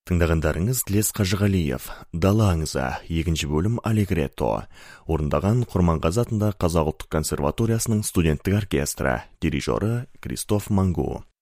Тыңдағандарыңыз Тлес Қажығалиев, Дала аңызы, 2 бөлім Алегретто. Орындаған Құрманғазы атындағы Қазақ ұлттық консерваториясының студенттік оркестрі, дирижері Кристоф Мангу.